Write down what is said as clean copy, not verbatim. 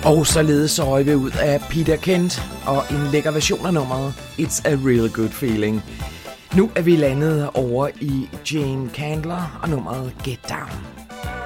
Og således så røg vi ud af Peter Kent og en lækker version af nummeret It's a Real Good Feeling. Nu er vi landet over i Jane Candler og nummeret Get Down.